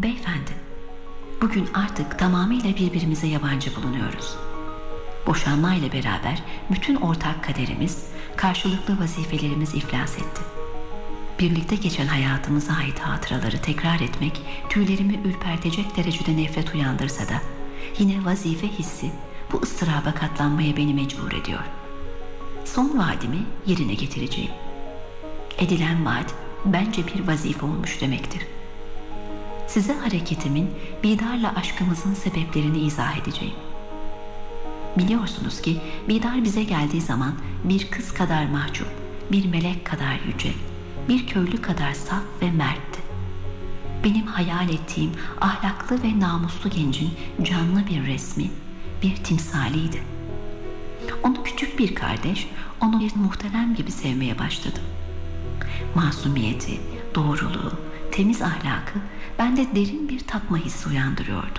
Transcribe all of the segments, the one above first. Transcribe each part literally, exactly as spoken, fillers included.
Beyefendi, bugün artık tamamıyla birbirimize yabancı bulunuyoruz. Boşanmayla beraber bütün ortak kaderimiz, karşılıklı vazifelerimiz iflas etti. Birlikte geçen hayatımıza ait hatıraları tekrar etmek tüylerimi ürpertecek derecede nefret uyandırsa da yine vazife hissi bu ıstıraba katlanmaya beni mecbur ediyor. Son vaadimi yerine getireceğim. Edilen vaat bence bir vazife olmuş demektir. Size hareketimin, Bidar'la aşkımızın sebeplerini izah edeceğim. Biliyorsunuz ki Bidar bize geldiği zaman bir kız kadar mahcup, bir melek kadar yüce, bir köylü kadar saf ve mertti. Benim hayal ettiğim ahlaklı ve namuslu gencin canlı bir resmi, bir timsaliydi. Onu küçük bir kardeş, onu bir muhterem gibi sevmeye başladım. Masumiyeti, doğruluğu, temiz ahlakı bende derin bir tapma hissi uyandırıyordu.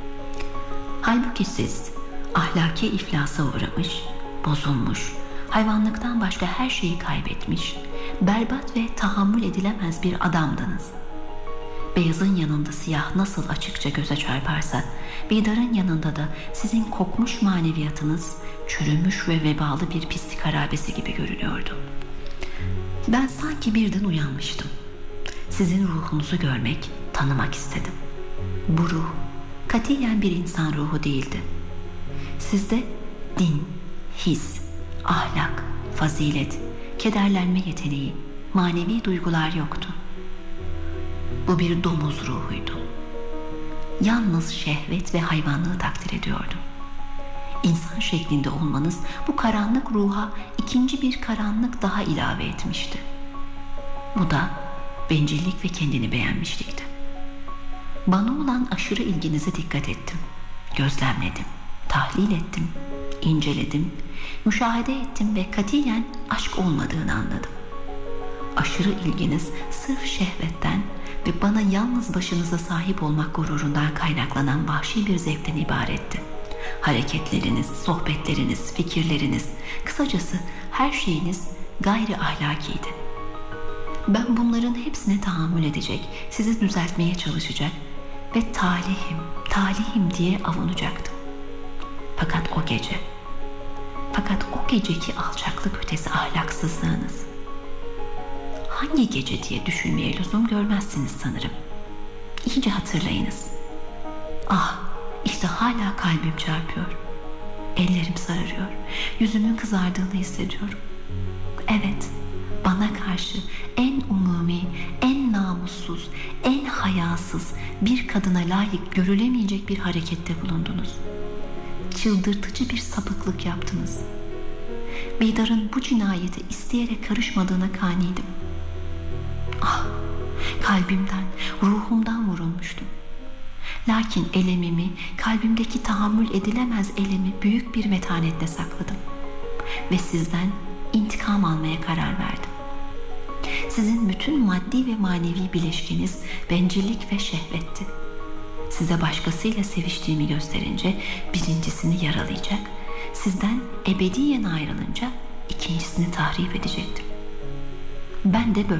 Halbuki siz ahlaki iflasa uğramış, bozulmuş, hayvanlıktan başka her şeyi kaybetmiş, berbat ve tahammül edilemez bir adamdınız. Beyazın yanında siyah nasıl açıkça göze çarparsa, Bidar'ın yanında da sizin kokmuş maneviyatınız, çürümüş ve vebalı bir pislik harabesi gibi görünüyordu. Ben sanki birden uyanmıştım. Sizin ruhunuzu görmek, tanımak istedim. Bu ruh, katiyen bir insan ruhu değildi. Sizde din, his, ahlak, fazilet, kederlenme yeteneği, manevi duygular yoktu. Bu bir domuz ruhuydu. Yalnız şehvet ve hayvanlığı takdir ediyordum. İnsan şeklinde olmanız bu karanlık ruha ikinci bir karanlık daha ilave etmişti. Bu da bencillik ve kendini beğenmişlikti. Bana olan aşırı ilginize dikkat ettim. Gözlemledim, tahlil ettim, inceledim, müşahede ettim ve katiyen aşk olmadığını anladım. Aşırı ilginiz sırf şehvetten ve bana yalnız başınıza sahip olmak gururundan kaynaklanan vahşi bir zevkten ibaretti. Hareketleriniz, sohbetleriniz, fikirleriniz, kısacası her şeyiniz gayri ahlakiydi. Ben bunların hepsine tahammül edecek, sizi düzeltmeye çalışacak ve talihim, talihim diye avunacaktım. Fakat o gece, fakat o geceki alçaklık ötesi ahlaksızlığınız, hangi gece diye düşünmeye lüzum görmezsiniz sanırım. İyice hatırlayınız. Ah, işte hala kalbim çarpıyor. Ellerim sararıyor. Yüzümün kızardığını hissediyorum. Evet, bana karşı en umumi, en namussuz, en hayasız, bir kadına layık görülemeyecek bir harekette bulundunuz. Çıldırtıcı bir sapıklık yaptınız. Bidar'ın bu cinayete isteyerek karışmadığına kaniydim. Ah, kalbimden, ruhumdan vurulmuştum. Lakin elemimi, kalbimdeki tahammül edilemez elemi büyük bir metanetle sakladım. Ve sizden intikam almaya karar verdim. Sizin bütün maddi ve manevi bileşkiniz bencillik ve şehvetti. Size başkasıyla seviştiğimi gösterince birincisini yaralayacak, sizden ebediyen ayrılınca ikincisini tahrip edecektim. Ben de böyle